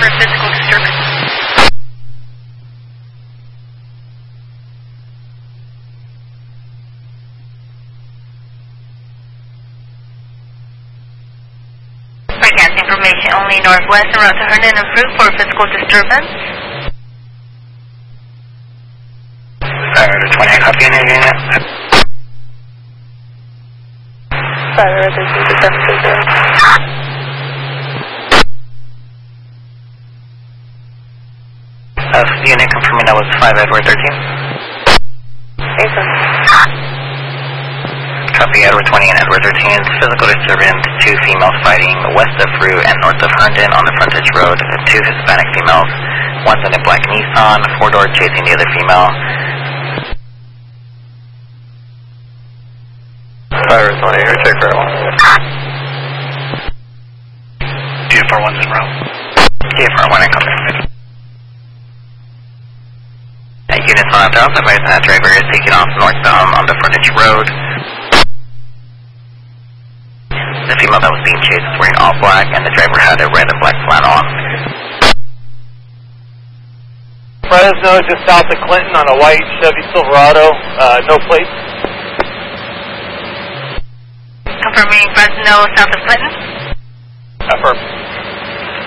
for physical disturbance. Broadcast information only northwest and route to Herndon and Fruit for physical disturbance. Fire 28, copy any unit. Fire 13, Unit confirming that was 5 Edward 13. Copy Edward 20 and Edward 13. Physical disturbance, 2 females fighting west of Fruit and north of Herndon on the frontage road. 2 Hispanic females. One's in a black Nissan, 4-door chasing the other female. Fire 20, here, check for 1. GFR 1's en route. GFR 1 incoming. Units on the advising that driver is taking off northbound on the frontage road. The female that was being chased was wearing all black, and the driver had a red and black flannel on. Fresno, just south of Clinton on a white Chevy Silverado, no plates. Confirming Fresno, south of Clinton. Affirm.